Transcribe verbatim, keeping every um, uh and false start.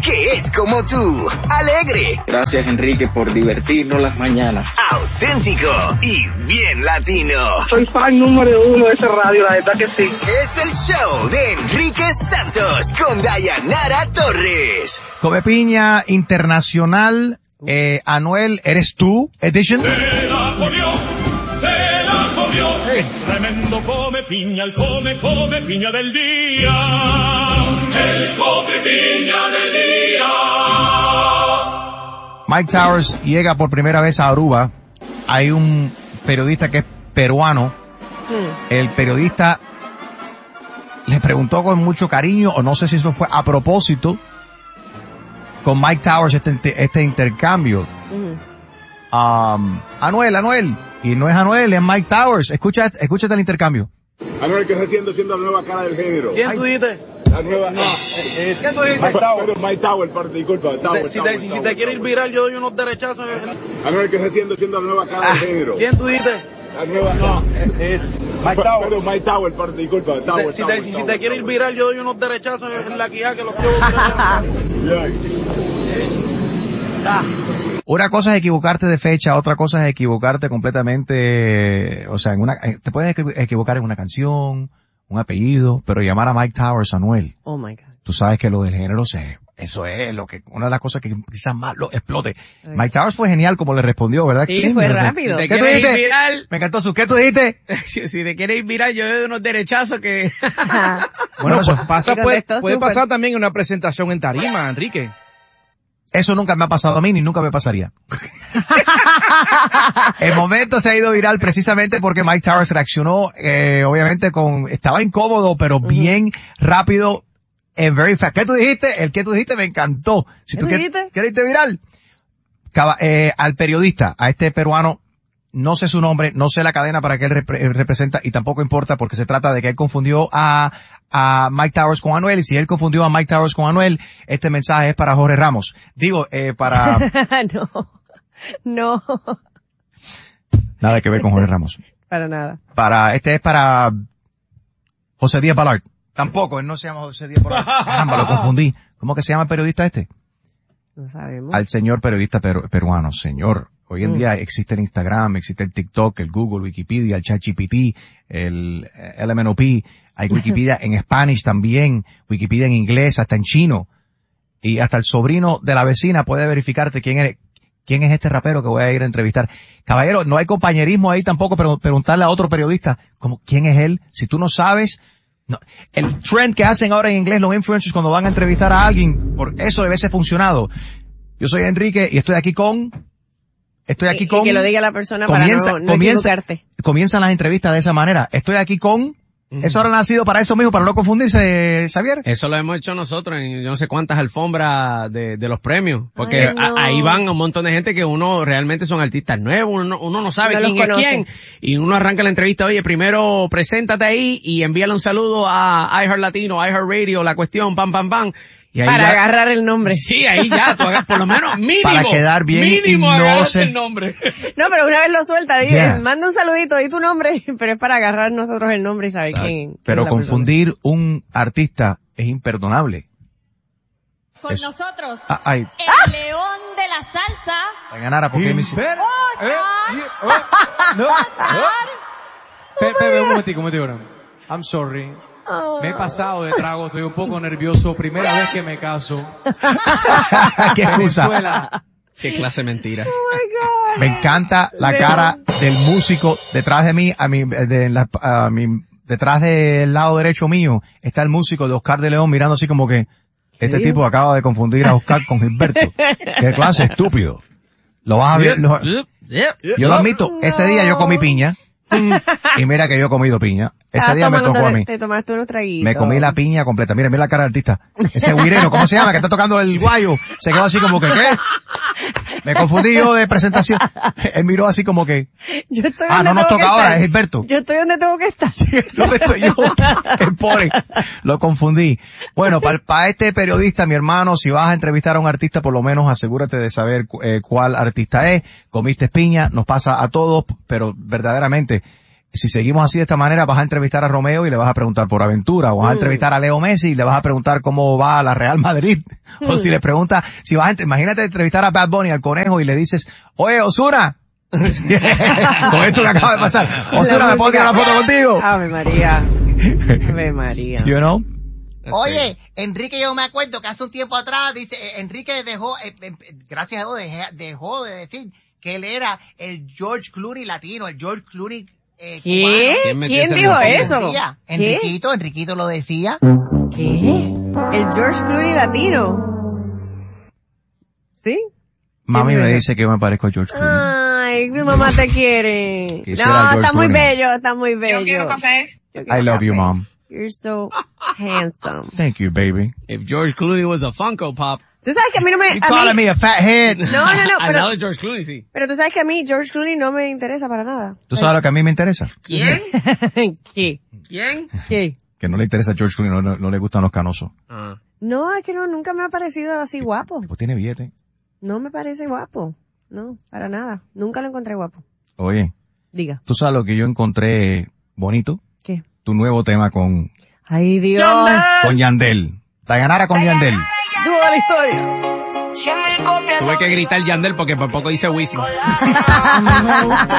que es como tú, alegre. Gracias, Enrique, por divertirnos las mañanas. Auténtico y bien latino. Soy fan número uno de ese radio, la verdad que sí. Es el show de Enrique Santos con Dayanara Torres. Come Piña Internacional, eh, Anuel, ¿eres tú? Edition. Se la comió, se la comió. Es tremendo come piña, el come, come piña del día. El come piña del día. Mike Towers llega por primera vez a Aruba. Hay un periodista que es peruano. El periodista le preguntó con mucho cariño, o no sé si eso fue a propósito, con Mike Towers este, este intercambio. Uh-huh. Um, Anuel, Anuel. Y no es Anuel, es Mike Towers. Escucha, escúchate el intercambio. Anuel, ¿qué está haciendo siendo la nueva cara del género? ¿Quién tú dijiste? La nueva, no. Eh, ¿Qué tú dijiste? Mike Tower, Mike Tower, parte, disculpa. Tower, si, Tower, te, si, Tower, si te quiere ir viral, yo doy unos derechazos. Anuel, ¿qué está haciendo siendo la nueva cara del género? ¿Quién tú dijiste? La nueva, no. Es Mike Tower. Pero Mike Tower, parte, disculpa. Tower, si, Tower, te, si, Tower, si te quiere ir viral, yo doy unos derechazos en la quija que los llevo. Una cosa es equivocarte de fecha, otra cosa es equivocarte completamente, o sea, en una, te puedes equivocar en una canción, un apellido, pero llamar a Mike Towers Anuel. Oh my God. Tú sabes que lo del género se, eso es lo que, una de las cosas que quizás más lo explote. Okay. Mike Towers fue genial como le respondió, ¿verdad? Sí, fue rápido. ¿Qué tú dijiste? Viral, me encantó su, ¿qué tú dijiste? Si, si te quieres ir viral, yo doy unos derechazos que... Bueno, eso pasa, puede, puede pasar también en una presentación en tarima, Enrique. Eso nunca me ha pasado a mí, ni nunca me pasaría. El momento se ha ido viral precisamente porque Mike Towers reaccionó, eh, obviamente con, estaba incómodo, pero uh-huh. bien rápido, and very fast. ¿Qué tú dijiste? El que tú dijiste me encantó. Si tú quieres irte viral, Caba, eh, al periodista, a este peruano, no sé su nombre, no sé la cadena para que él repre- representa y tampoco importa porque se trata de que él confundió a, a Mike Towers con Anuel y si él confundió a Mike Towers con Anuel, este mensaje es para Jorge Ramos. Digo, eh, para... no, no. Nada que ver con Jorge Ramos. Para nada. Para, este es para José Díaz Balart. Tampoco, él no se llama José Díaz Balart. Caramba, lo confundí. ¿Cómo que se llama el periodista este? No sabemos. Al señor periodista peru- peruano, señor. Hoy en mm. día existe el Instagram, existe el TikTok, el Google, Wikipedia, el ChatGPT, el L M N O P, hay Wikipedia en Spanish también, Wikipedia en inglés, hasta en chino. Y hasta el sobrino de la vecina puede verificarte quién es, quién es este rapero que voy a ir a entrevistar. Caballero, no hay compañerismo ahí tampoco, pero preguntarle a otro periodista, como, ¿quién es él? Si tú no sabes, no. El trend que hacen ahora en inglés los influencers cuando van a entrevistar a alguien, por eso debe ser funcionado. Yo soy Enrique y estoy aquí con... Estoy aquí y, con... Y que lo diga la persona comienza, para no, no comienza, equivocarte. Comienzan las entrevistas de esa manera. Estoy aquí con... Uh-huh. Eso ahora ha nacido para eso mismo, para no confundirse, Xavier. Eso lo hemos hecho nosotros en yo no sé cuántas alfombras de, de los premios. Porque Ay, no. a, ahí van un montón de gente que uno realmente son artistas nuevos, uno, uno no sabe no quién es quién. Y uno arranca la entrevista, oye, primero preséntate ahí y envíale un saludo a iHeart Latino, iHeart Radio, La Cuestión, pam, pam, pam. Y ahí para ya, agarrar el nombre. Sí, ahí ya, tú hagas por lo menos mínimo. Para quedar bien mínimo y no se... el nombre. No, pero una vez lo suelta, dile, yeah. manda un saludito, di tu nombre, pero es para agarrar nosotros el nombre y saber Exacto. quién. Pero quién confundir persona. Un artista es imperdonable. Con Eso. nosotros, ah, ay. el ¡Ah! león de la salsa. Para ganar a porque me hiciste... ¡Oscar! Eh, oh, no, no. Pepe, un momentico, un momentico. I'm sorry. Oh. Me he pasado de trago, estoy un poco nervioso. Primera vez que me caso. ¿Qué excusa? Qué clase de mentira. Oh my God. Me encanta la León. cara del músico detrás de mí, a mi, de la, a mi, detrás del lado derecho mío está el músico de Oscar de León mirando así como que este tipo acaba de confundir a Oscar con Gilberto. Qué clase estúpido. Lo vas a ver. Lo, yo lo admito, No. ese día yo comí piña. Y mira que yo he comido piña. Ese Estabas día me tocó a mí. Te tomaste unos traguitos. Me comí la piña completa. Mira, mira la cara del artista. Ese guirero, ¿cómo se llama? Que está tocando el guayo. Se quedó así como que, ¿qué? Me confundí yo de presentación. Él miró así como que, yo estoy ah, no nos toca ahora, estar. es Gilberto. Yo estoy donde tengo que estar. ¿Dónde estoy yo? El pobre. Lo confundí. Bueno, para pa este periodista, mi hermano, si vas a entrevistar a un artista, por lo menos asegúrate de saber eh, cuál artista es. Comiste piña, nos pasa a todos, pero verdaderamente, si seguimos así de esta manera, vas a entrevistar a Romeo y le vas a preguntar por aventura, o vas a entrevistar a Leo Messi y le vas a preguntar cómo va la Real Madrid, mm. o si le preguntas, si vas a, imagínate entrevistar a Bad Bunny, al Conejo, y le dices, oye, Ozuna, con esto que acaba de pasar, Ozuna, ¿me puedo tirar una foto contigo? Ave María, Ave María. You know? Oye, Enrique, yo me acuerdo que hace un tiempo atrás, dice, Enrique dejó, eh, eh, gracias a Dios, dejó, dejó de decir que él era el George Clooney latino, el George Clooney eh, ¿Qué? cubano. ¿Quién dijo eso? ¿Qué? Enriquito, Enriquito lo decía. ¿Qué? El George Clooney latino. ¿Sí? Mami me dice que me parezco a George Clooney. Ay, mi mamá te quiere. No, está muy bello, está muy bello. Yo quiero café. I love you, Mom. You're so handsome. Thank you, baby. If George Clooney was a Funko Pop. Tú sabes que a mí no me... You calling me a fat head. No, no, no. Al Pero, lado de George Clooney, sí. Pero tú sabes que a mí George Clooney no me interesa para nada. ¿Tú sabes lo que a mí me interesa? ¿Quién? ¿Qué? ¿Quién? ¿Qué? Que no le interesa a George Clooney, no, no, no le gustan los canosos. Ah. No, es que no, nunca me ha parecido así guapo. Pues tiene billete. No me parece guapo. No, para nada. Nunca lo encontré guapo. Oye. Diga. ¿Tú sabes lo que yo encontré bonito? ¿Qué? Tu nuevo tema con... ¡Ay, Dios! Con Yandel. Dayanara con Yandel. Duda la historia. Tuve que gritar Yandel porque por poco dice Wisin.